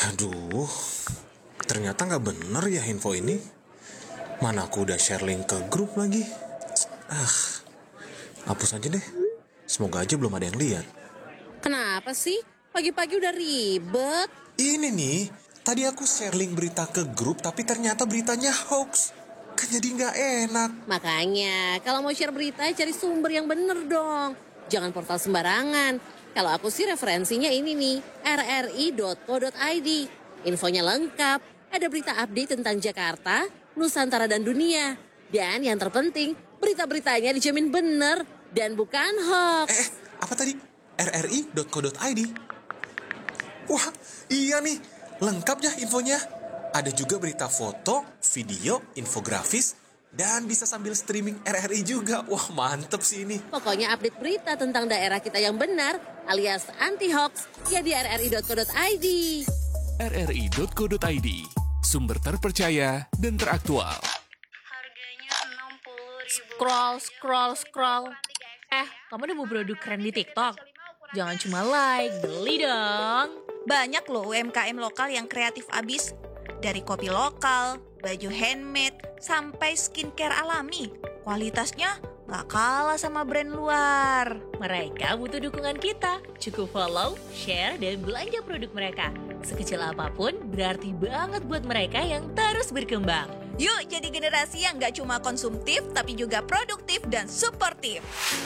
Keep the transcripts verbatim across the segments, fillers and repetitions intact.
Aduh, ternyata nggak bener ya info ini. Mana aku udah share link ke grup lagi. Ah, hapus aja deh. Semoga aja belum ada yang lihat. Kenapa sih? Pagi-pagi udah ribet. Ini nih, tadi aku share link berita ke grup tapi ternyata beritanya hoax. Kan jadi nggak enak. Makanya, kalau mau share berita cari sumber yang bener dong. Jangan portal sembarangan. Kalau aku sih referensinya ini nih, r r i dot co dot i d. Infonya lengkap, ada berita update tentang Jakarta, Nusantara dan dunia. Dan yang terpenting, berita-beritanya dijamin bener dan bukan hoax. Eh, eh apa tadi? r r i dot co dot i d. Wah, iya nih, lengkap ya infonya. Ada juga berita foto, video, infografis, dan bisa sambil streaming R R I juga. Wah, mantep sih ini. Pokoknya update berita tentang daerah kita yang benar alias anti-hoax ya di r r i dot co dot i d. r r i dot co dot i d, sumber terpercaya dan teraktual. Harganya enam puluh ribu. Scroll, scroll, scroll. Eh, kamu udah mau produk keren di TikTok? Jangan cuma like, beli dong. Banyak loh U M K M lokal yang kreatif abis. Dari kopi lokal, baju handmade, sampai skincare alami. Kualitasnya gak kalah sama brand luar. Mereka butuh dukungan kita. Cukup follow, share, dan belanja produk mereka. Sekecil apapun berarti banget buat mereka yang terus berkembang. Yuk jadi generasi yang gak cuma konsumtif, tapi juga produktif dan suportif.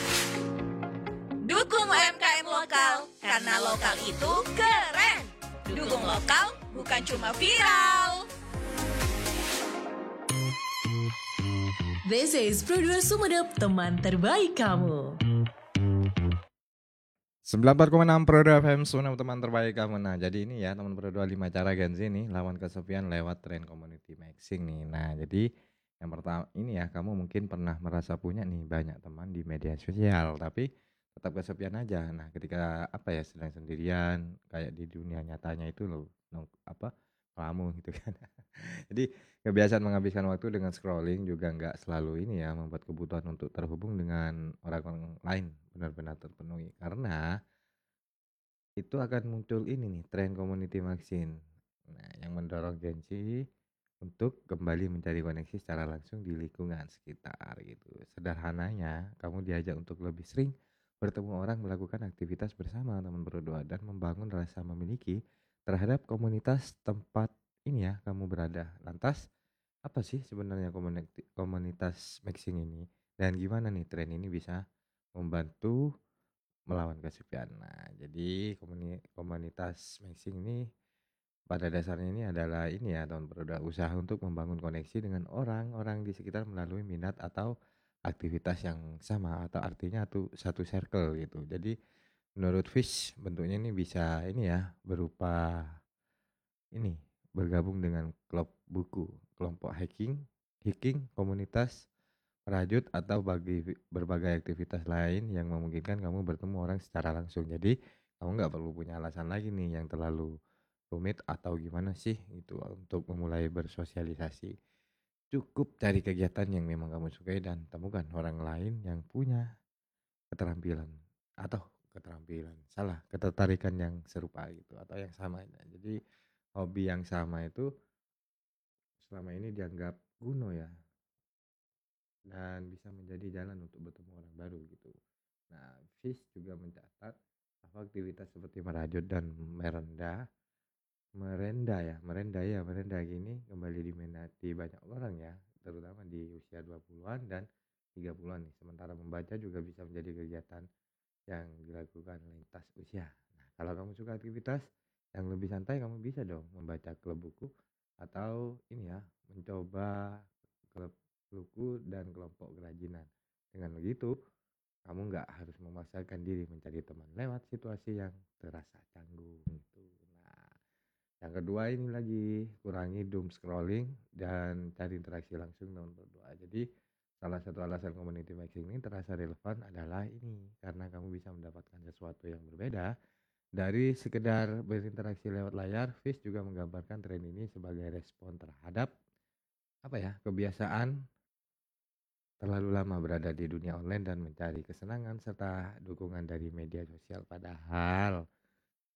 Dukung U M K M lokal, karena lokal itu keren. Dukung lokal, bukan cuma viral. This is Produser Sumedep, teman terbaik kamu. sembilan puluh empat koma enam Pro F M, Sumedep teman terbaik kamu. Nah, jadi ini ya teman Pro lima cara Gen Z nih lawan kesepian lewat tren community maxing nih. Nah, jadi yang pertama ini ya, kamu mungkin pernah merasa punya nih banyak teman di media sosial, tapi tetap kesepian aja. Nah, ketika apa ya sedang sendirian kayak di dunia nyatanya itu loh, apa kamu gitu kan. Jadi kebiasaan menghabiskan waktu dengan scrolling juga nggak selalu ini ya membuat kebutuhan untuk terhubung dengan orang lain benar-benar terpenuhi, karena itu akan muncul ini nih tren community maxing. Nah, yang mendorong Gen Z untuk kembali mencari koneksi secara langsung di lingkungan sekitar gitu. Sederhananya, kamu diajak untuk lebih sering bertemu orang, melakukan aktivitas bersama teman berdua, dan membangun rasa memiliki terhadap komunitas tempat ini ya kamu berada. Lantas, apa sih sebenarnya komunitas maxing ini? Dan gimana nih tren ini bisa membantu melawan kesepian? Nah, jadi komunitas maxing ini pada dasarnya ini adalah ini ya teman berdua, usaha untuk membangun koneksi dengan orang-orang di sekitar melalui minat atau aktivitas yang sama, atau artinya tuh satu circle gitu. Jadi menurut Fish bentuknya ini bisa ini ya berupa ini bergabung dengan klub buku, kelompok hiking, hiking, komunitas rajut, atau bagi berbagai aktivitas lain yang memungkinkan kamu bertemu orang secara langsung. Jadi kamu nggak perlu punya alasan lagi nih yang terlalu rumit atau gimana sih gitu untuk memulai bersosialisasi. Cukup cari kegiatan yang memang kamu sukai dan temukan orang lain yang punya keterampilan atau keterampilan salah ketertarikan yang serupa gitu atau yang sama. Jadi hobi yang sama itu selama ini dianggap kuno ya, dan bisa menjadi jalan untuk bertemu orang baru gitu. Nah, Fish juga mencatat bahwa aktivitas seperti merajut dan merendah merenda ya merenda ya merenda gini kembali diminati banyak orang ya, terutama di usia dua puluhan dan tiga puluhan nih. Sementara membaca juga bisa menjadi kegiatan yang dilakukan lintas usia. Nah, kalau kamu suka aktivitas yang lebih santai, kamu bisa dong membaca klub buku atau ini ya mencoba klub buku dan kelompok kerajinan. Dengan begitu kamu nggak harus memaksakan diri mencari teman lewat situasi yang terasa canggung gitu. Nah, yang kedua ini lagi kurangi doom scrolling dan cari interaksi langsung dengan berdua. Jadi salah satu alasan community maxing ini terasa relevan adalah ini, karena kamu bisa mendapatkan sesuatu yang berbeda dari sekedar berinteraksi lewat layar. Fish juga menggambarkan tren ini sebagai respon terhadap apa ya kebiasaan terlalu lama berada di dunia online dan mencari kesenangan serta dukungan dari media sosial. Padahal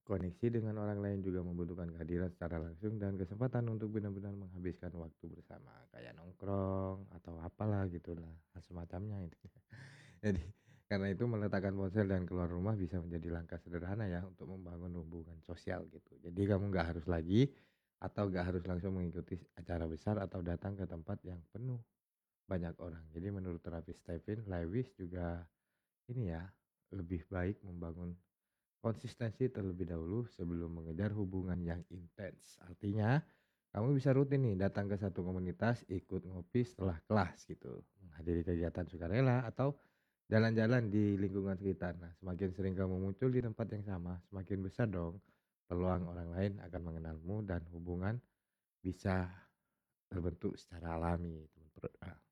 Koneksi dengan orang lain juga membutuhkan kehadiran secara langsung dan kesempatan untuk benar-benar menghabiskan waktu bersama, kayak nongkrong atau apalah gitulah, hal semacamnya itu. Jadi karena itu meletakkan ponsel dan keluar rumah bisa menjadi langkah sederhana ya untuk membangun hubungan sosial gitu. Jadi kamu nggak harus lagi atau nggak harus langsung mengikuti acara besar atau datang ke tempat yang penuh banyak orang. Jadi menurut terapis Stephen Lewis juga ini ya, lebih baik membangun konsistensi terlebih dahulu sebelum mengejar hubungan yang intens. Artinya, kamu bisa rutin nih datang ke satu komunitas, ikut ngopi setelah kelas gitu, menghadiri kegiatan sukarela atau jalan-jalan di lingkungan sekitar. Nah, semakin sering kamu muncul di tempat yang sama, semakin besar dong peluang orang lain akan mengenalmu dan hubungan bisa terbentuk secara alami, teman-teman.